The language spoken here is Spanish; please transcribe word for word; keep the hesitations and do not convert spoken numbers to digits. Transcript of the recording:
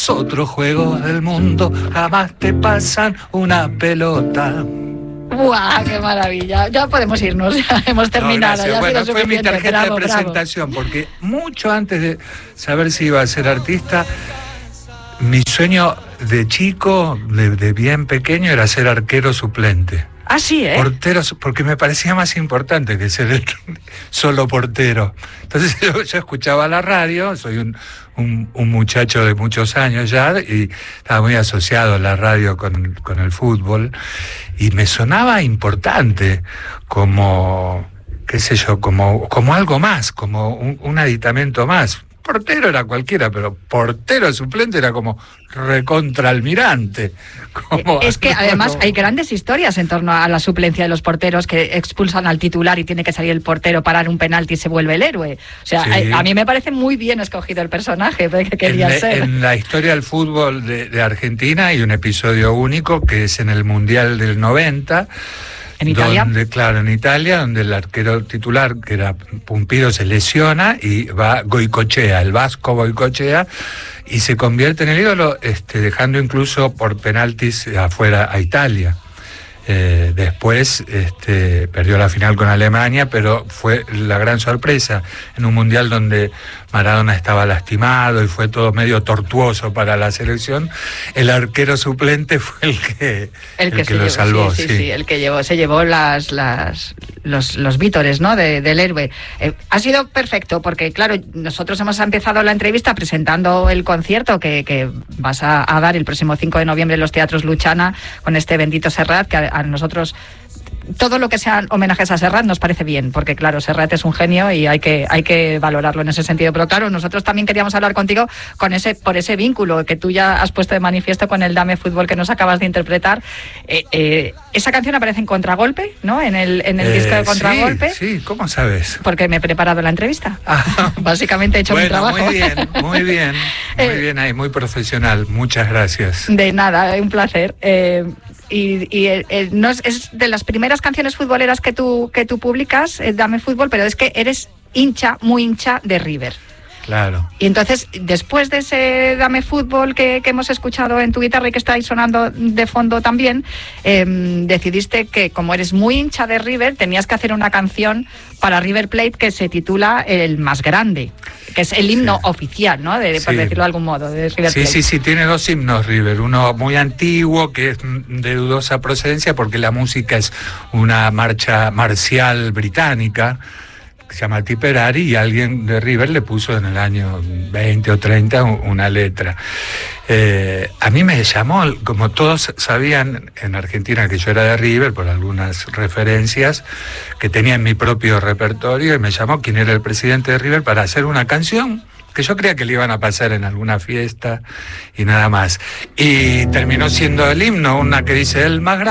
los otros juegos del mundo jamás te pasan una pelota. ¡Guau! ¡Qué maravilla! Ya podemos irnos, ya hemos terminado. No, ya bueno, ha sido fue mi tarjeta bravo, de presentación, bravo. Porque mucho antes de saber si iba a ser artista, mi sueño de chico, de, de bien pequeño, era ser arquero suplente. Ah, sí, ¿eh? Portero, porque me parecía más importante que ser el solo portero. Entonces yo, yo escuchaba la radio, soy un, un, un muchacho de muchos años ya, y estaba muy asociado a la radio con, con el fútbol, y me sonaba importante, como, qué sé yo, como, como algo más, como un, un aditamento más. Portero era cualquiera, pero portero suplente era como recontraalmirante. Como es que además hay grandes historias en torno a la suplencia de los porteros, que expulsan al titular y tiene que salir el portero, parar un penalti y se vuelve el héroe. O sea, sí. a, a mí me parece muy bien escogido el personaje que quería en, ser. En la historia del fútbol de, de Argentina hay un episodio único que es en el Mundial del noventa. ¿En Italia? Donde, claro, en Italia, donde el arquero titular, que era Pumpido, se lesiona y va Goicoechea, el vasco Goicoechea, y se convierte en el ídolo, este, dejando incluso por penaltis afuera a Italia. Eh, después este, perdió la final con Alemania, pero fue la gran sorpresa en un mundial donde Maradona estaba lastimado y fue todo medio tortuoso para la selección. El arquero suplente fue el que, el que, el que lo llevó, salvó. Sí, sí, sí. sí, el que llevó, se llevó las, las, los, los vítores, ¿no? de, del héroe. Eh, ha sido perfecto porque, claro, nosotros hemos empezado la entrevista presentando el concierto que, que vas a, a dar el próximo cinco de noviembre en los Teatros Luchana con este Bendito Serrat, que a, a nosotros todo lo que sean homenajes a Serrat nos parece bien, porque claro, Serrat es un genio y hay que, hay que valorarlo en ese sentido. Pero claro, nosotros también queríamos hablar contigo con ese, por ese vínculo que tú ya has puesto de manifiesto con el Dame Fútbol que nos acabas de interpretar. Eh, eh, esa canción aparece en Contragolpe, ¿no? En el, en el eh, disco de Contragolpe. Sí, sí, ¿cómo sabes? Porque me he preparado la entrevista. Ah, Básicamente he hecho bueno, mi trabajo. Muy bien, muy bien, muy eh, bien ahí, muy profesional. Muchas gracias. De nada, un placer. Eh, Y, y eh, eh, no es, es de las primeras canciones futboleras que tú, que tú publicas, eh, Dame Fútbol, pero es que eres hincha, muy hincha de River. Claro. Y entonces, después de ese Dame Fútbol que, que hemos escuchado en tu guitarra y que está ahí sonando de fondo también, eh, decidiste que, como eres muy hincha de River, tenías que hacer una canción para River Plate que se titula El Más Grande, que es el himno sí. oficial, ¿no? De, sí. Por decirlo de algún modo, de River sí, Plate. Sí, sí, sí, tiene dos himnos River. Uno muy antiguo, que es de dudosa procedencia, porque la música es una marcha marcial británica, se llama Tipperary, y alguien de River le puso en el año veinte o treinta una letra. Eh, a mí me llamó, como todos sabían en Argentina que yo era de River, por algunas referencias que tenía en mi propio repertorio, y me llamó quien era el presidente de River para hacer una canción que yo creía que le iban a pasar en alguna fiesta y nada más. Y terminó siendo el himno, una que dice El Más Grande.